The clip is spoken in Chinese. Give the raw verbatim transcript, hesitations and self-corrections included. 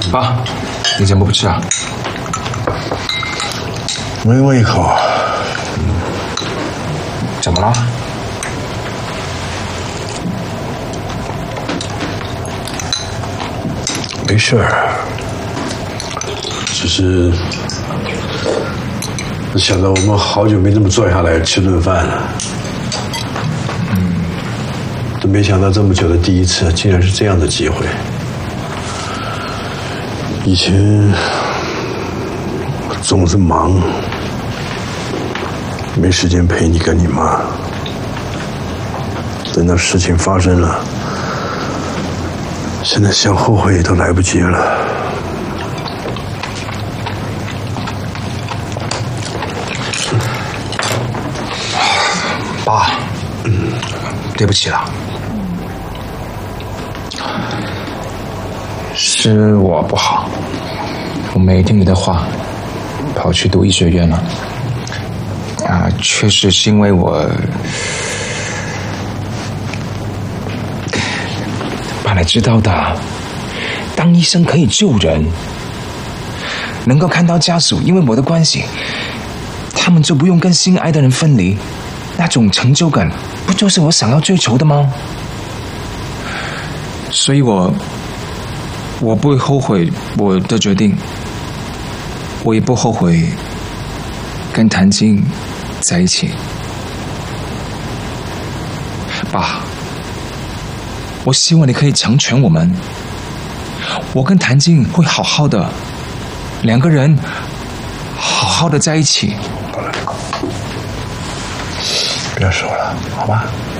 爸，你怎么不吃啊？ 没胃口。 嗯，怎么了？ 没事儿，只是想到我们好久没这么坐下来吃顿饭了。嗯，都没想到这么久的第一次，竟然是这样的机会。以前总是忙，没时间陪你跟你妈。等到事情发生了，现在想后悔都来不及了。 爸，嗯，对不起了，是我不好，我没听你的话，跑去读医学院了。啊，确实是因为我爸来知道的，当医生可以救人，能够看到家属因为我的关系，他们就不用跟心爱的人分离，那种成就感，不就是我想要追求的吗？所以我我不会后悔我的决定，我也不后悔跟谭静在一起。爸，我希望你可以成全我们，我跟谭静会好好的，两个人好好的在一起。 不要说了，好吧？